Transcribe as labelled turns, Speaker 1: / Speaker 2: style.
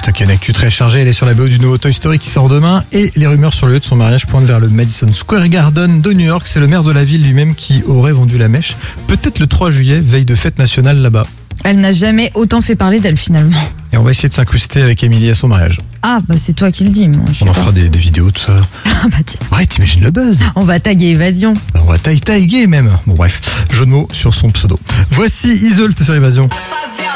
Speaker 1: Stock, une actu très chargée, elle est sur la BO du nouveau Toy Story qui sort demain et les rumeurs sur le lieu de son mariage pointent vers le Madison Square Garden de New York. C'est le maire de la ville lui-même qui aurait vendu la mèche. Peut-être le 3 juillet, veille de fête nationale là-bas.
Speaker 2: Elle n'a jamais autant fait parler d'elle finalement.
Speaker 1: Et on va essayer de s'incruster avec Émilie à son mariage.
Speaker 2: Ah bah c'est toi qui le dis, moi.
Speaker 1: On en fera des vidéos, tout ça.
Speaker 2: Ah bah tiens.
Speaker 1: Ouais, t'imagines le buzz.
Speaker 2: On va taguer Évasion.
Speaker 1: On va tailler même. Bon bref, jeu de mots sur son pseudo. Voici Iseult sur Évasion.